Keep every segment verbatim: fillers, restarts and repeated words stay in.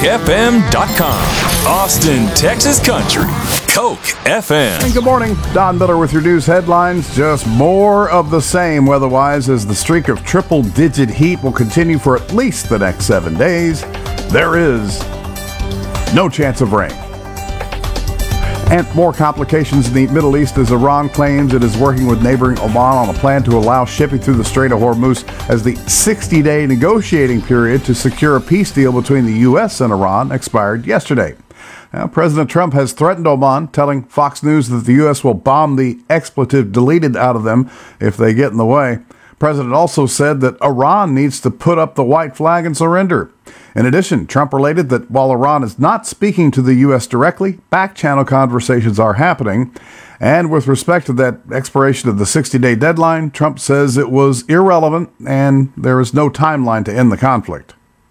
F M dot com. Austin, Texas country. Coke F M. And good morning. Don Miller with your news headlines. Just more of the same weather-wise as the streak of triple-digit heat will continue for at least the next seven days. There is no chance of rain. And more complications in the Middle East as Iran claims it is working with neighboring Oman on a plan to allow shipping through the Strait of Hormuz as the sixty-day negotiating period to secure a peace deal between the U S and Iran expired yesterday. Now, President Trump has threatened Oman, telling Fox News that the U S will bomb the expletive deleted out of them if they get in the way. The president also said that Iran needs to put up the white flag and surrender. In addition, Trump related that while Iran is not speaking to the U S directly, back-channel conversations are happening. And with respect to that expiration of the sixty-day deadline, Trump says it was irrelevant and there is no timeline to end the conflict.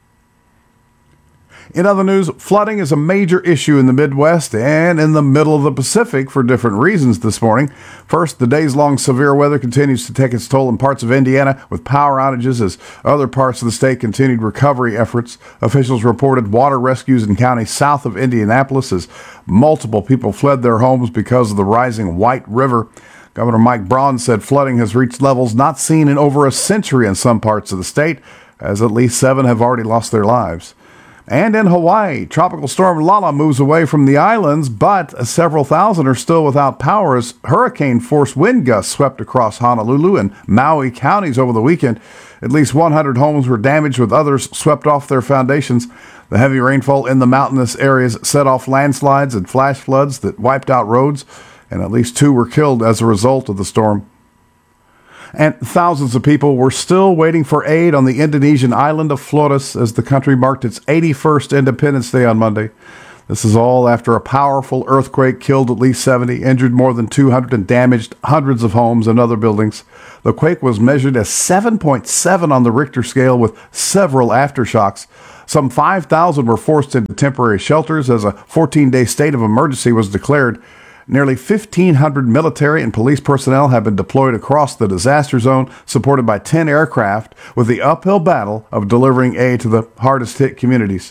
In other news, flooding is a major issue in the Midwest and in the middle of the Pacific for different reasons this morning. First, the days-long severe weather continues to take its toll in parts of Indiana with power outages as other parts of the state continued recovery efforts. Officials reported water rescues in counties south of Indianapolis as multiple people fled their homes because of the rising White River. Governor Mike Braun said flooding has reached levels not seen in over a century in some parts of the state, as at least seven have already lost their lives. And in Hawaii, Tropical Storm Lala moves away from the islands, but several thousand are still without power as hurricane-force wind gusts swept across Honolulu and Maui counties over the weekend. At least one hundred homes were damaged, with others swept off their foundations. The heavy rainfall in the mountainous areas set off landslides and flash floods that wiped out roads, and at least two were killed as a result of the storm. And thousands of people were still waiting for aid on the Indonesian island of Flores as the country marked its eighty-first Independence Day on Monday. This is all after a powerful earthquake killed at least seventy, injured more than two hundred, and damaged hundreds of homes and other buildings. The quake was measured as seven point seven on the Richter scale with several aftershocks. Some five thousand were forced into temporary shelters as a fourteen-day state of emergency was declared. Nearly fifteen hundred military and police personnel have been deployed across the disaster zone, supported by ten aircraft, with the uphill battle of delivering aid to the hardest-hit communities.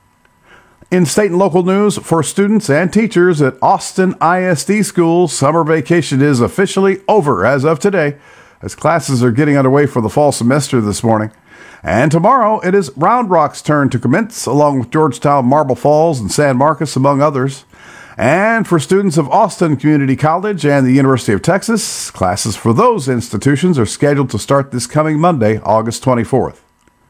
In state and local news, for students and teachers at Austin I S D schools, summer vacation is officially over as of today, as classes are getting underway for the fall semester this morning. And tomorrow, it is Round Rock's turn to commence, along with Georgetown, Marble Falls, and San Marcos, among others. And for students of Austin Community College and the University of Texas, classes for those institutions are scheduled to start this coming Monday, August twenty-fourth.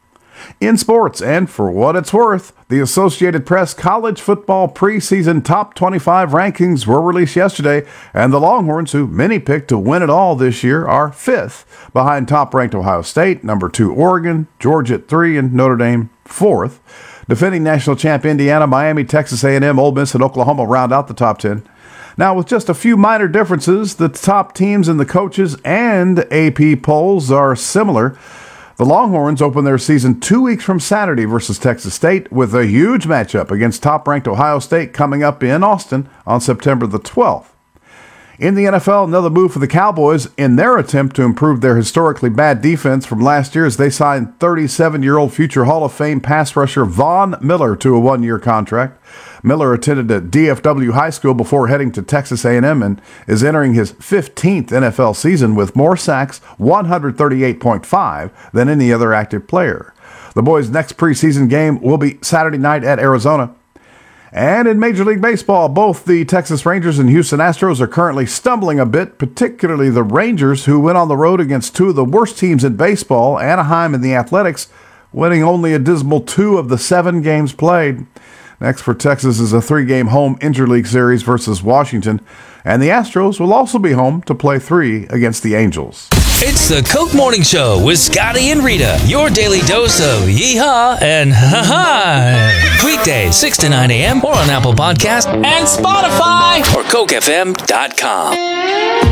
In sports, and for what it's worth, the Associated Press college football preseason top twenty-five rankings were released yesterday, and the Longhorns, who many picked to win it all this year, are fifth, behind top-ranked Ohio State, number two Oregon, Georgia at three, and Notre Dame fourth. Defending national champ Indiana, Miami, Texas A and M, Ole Miss, and Oklahoma round out the top ten. Now, with just a few minor differences, the top teams in the coaches and A P polls are similar. The Longhorns open their season two weeks from Saturday versus Texas State, with a huge matchup against top-ranked Ohio State coming up in Austin on September the twelfth. In the N F L, another move for the Cowboys in their attempt to improve their historically bad defense from last year as they signed thirty-seven-year-old future Hall of Fame pass rusher Von Miller to a one-year contract. Miller attended a D F W high school before heading to Texas A and M and is entering his fifteenth N F L season with more sacks, one hundred thirty-eight point five, than any other active player. The boys' next preseason game will be Saturday night at Arizona. And in Major League Baseball, both the Texas Rangers and Houston Astros are currently stumbling a bit, particularly the Rangers, who went on the road against two of the worst teams in baseball, Anaheim and the Athletics, winning only a dismal two of the seven games played. Next for Texas is a three-game home interleague series versus Washington, and the Astros will also be home to play three against the Angels. It's the Coke Morning Show with Scotty and Rita, your daily dose of yee-haw and ha-ha. Weekdays, six to nine a.m. or on Apple Podcasts and Spotify or Coke F M dot com.